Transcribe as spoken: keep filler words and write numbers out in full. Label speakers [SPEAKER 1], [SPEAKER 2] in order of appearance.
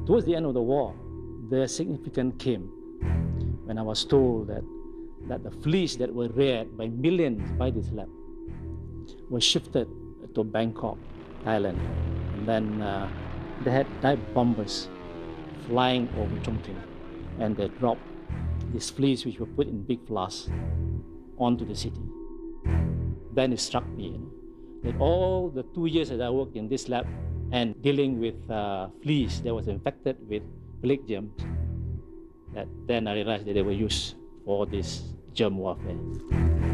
[SPEAKER 1] Towards the end of the war, the significance came when I was told that, that the fleas that were reared by millions by this lab were shifted to Bangkok, Thailand. And then uh, they had dive bombers flying over Chongqing, and they dropped these fleas, which were put in big flasks, onto the city. Then it struck me, you know, that all the two years that I worked in this lab and dealing with uh, fleas that was infected with plague germs, that then I realized that they were used for this germ warfare.